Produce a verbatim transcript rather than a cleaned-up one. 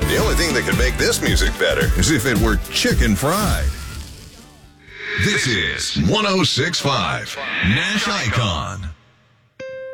The only thing that could make this music better is if it were chicken fried. This is one oh six point five Nash Icon.